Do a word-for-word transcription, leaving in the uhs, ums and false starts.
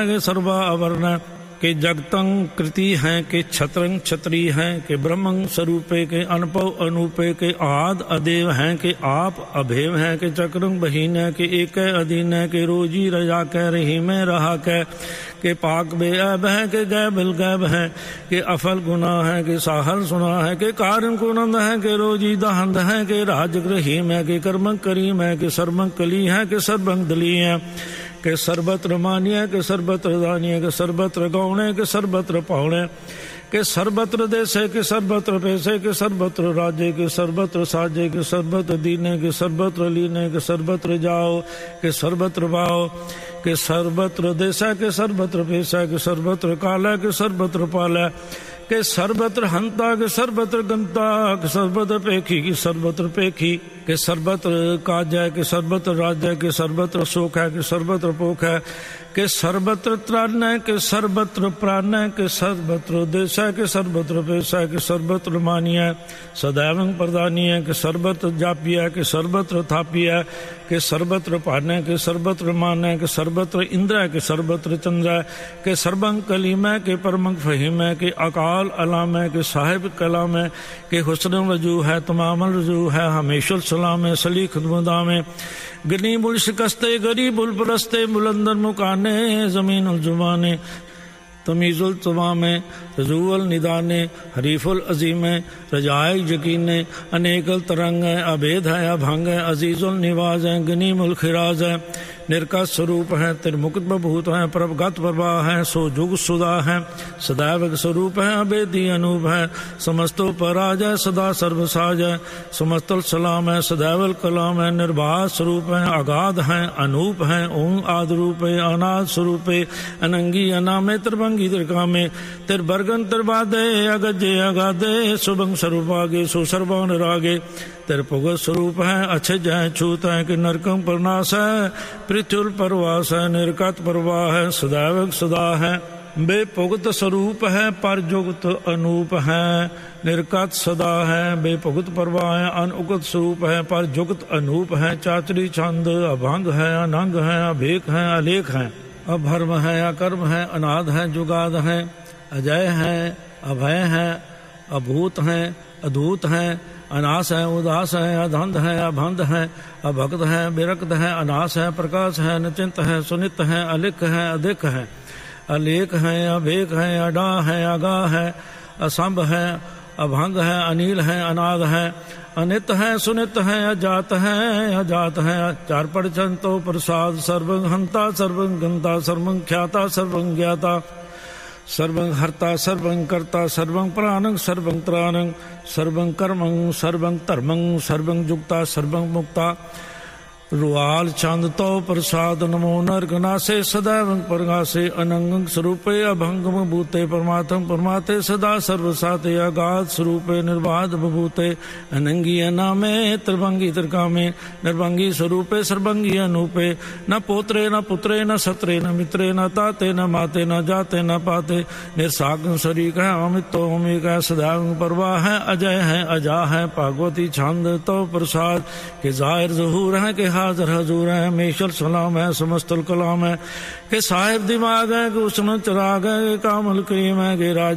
सर्वावरण के जगतं कृति हैं के छत्रं छत्री हैं के ब्रह्मं स्वरूपे के अनपव अनूपे के आद अदेव हैं के आप अभेव हैं के चक्रं बहीन है के एक अधीन है के रोजी रजा कै रही में रहा कै के पाक बे अब है के गै बिल गैब है के अफल गुना है के साहल सुना है के कारण कुनंद है के रोजी दहंद है के राजग्रहीम है के कर्मं करीम है के सर्वं कली है के सर्वं दली है के सर्वत्र मानिय के सर्वत्र दानिय के सर्वत्र गौणे के सर्वत्र पावणे के सर्वत्र देशे के सर्वत्र पैसे के सर्वत्र राज्य के सर्वत्र साजे के सर्वत्र दीने के सर्वत्र लीने के सर्वत्र जाओ के सर्वत्र बाओ के सर्वत्र देशा के सर्वत्र पैसा के सर्वत्र काला के सर्वत्र पाला के सर्वत्र हंता के सर्वत्र गंता के सर्वत्र पेखी की सर्वत्र पेखी के सर्वत्र काज के सर्वत्र राज्य के सर्वत्र सुख है के सर्वत्र पोख है के सर्वत्र त्राण है के सर्वत्र प्राण है के सर्वत्र देश है के सर्वत्र पैसा है के सर्वत्र मानी है सदैव प्रदानी है के सर्वत्र जापी है के सर्वत्र थापी है के सर्वत्र पान है के सर्वत्र मान है के सर्वत्र इंद्र है के सर्वत्र चंद्र है के सर्वं कलीम है के परमं फहीम है के अकाल अलाम है के साहिब कलाम है के हुस्न वजू है तमामल रजू है हमेशा सलाम है सली खुदमदा में गनी बुल शिकस्ते गरीब उल परस्ते बुलंदर मुकाने जमीन उल जुबाने तमीज़ुल तवामे रजूअल निदाने हरीफुल अजीमे रजाए यकीने अनेकल तरंग है अभेद है अभंग है अजीज़ुल निवाज है गनी मुल खिराज है निर्का स्वरूप है तिरमुक्त बभूत है प्रभगत प्रभा है सो जुग सुदा है सदैव स्वरूप है अभेदी अनूप है समस्तो पराज है सदा सर्वसाज है समस्तल सलाम है सदैवल कलाम है निर्बाध स्वरूप है अगाध है अनूप है ओं आद रूप है अनाद स्वरूप है अनंगी अनामे त्रिभंगी त्रिकामे तिरबर्गन तिरबादे अगजे अगाधे सुभंग स्वरूपागे सुसर्वान रागे तिरपुग स्वरूप है अच्छज है छूत है कि नरकं परनाश है पृथ्वी परवास है निर्कत परवाह है सदैव सदा है बेपुगत स्वरूप है परजुगत अनूप है निर्कत सदा है बेपुगत परवाह है अनउगत स्वरूप है परजुगत अनूप है चाचरी छंद अभंग है अनंग है अभेक है अलेख है अभर्म है अकर्म है अनाद है जुगाद है अजय है अभय है अभूत है अधूत है अनास है उदास है अधंध है अभंध है अभक्त है विरक्त है अनास है प्रकाश है निचिंत है सुनित है अलिख है अधिक है अलेख है अभेक है अडा है अगा है असंभ है अभंग है अनिल है अनाद है अनित है सुनित है अजात है अजात है चार परचंतो प्रसाद सर्वं हंता सर्वं गंता सर्वं ख्याता सर्वं ज्ञाता सर्वं हर्ता सर्वं कर्ता सर्वं प्राणं सर्वं त्राणं सर्वं कर्मं सर्वं धर्मं सर्वं जुक्ता सर्वं मुक्ता रुआल चांद तो प्रसाद नमो नरगनासे सदैव परगासे अनंग स्वरूपे अभंगम भूते परमात्म परमाते सदा सर्वसाते अगाध स्वरूपे निर्बाध बभूते अनंगी अनामे त्रिभंगी त्रिकामे निर्भंगी स्वरूपे सर्वंगी अनूपे न पोत्रे न पुत्रे न सत्रे न मित्रे न ताते न माते न जाते न पाते निर्साग शरीक है अमितो अमिक है सदैव परवाह है अजय है अजा है भागवती छंद तो प्रसाद के जाहिर जहूर है के हाजर हजूर है मेशल सलाम है समस्तल कलाम है के साहिब दिमाग है के उसने चराग है के कामल करीम है के राज